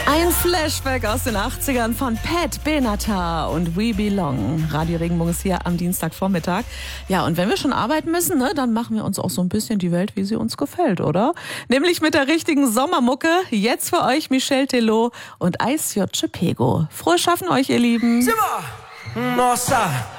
Ein Flashback aus den 80ern von Pat Benatar und We Belong. Radio Regenbogen ist hier am Dienstagvormittag. Ja, und wenn wir schon arbeiten müssen, ne, dann machen wir uns auch so ein bisschen die Welt, wie sie uns gefällt, oder? Nämlich mit der richtigen Sommermucke. Jetzt für euch Michel Tello und Ice J. Pego. Frohes Schaffen euch, ihr Lieben. Simmer! Nossa!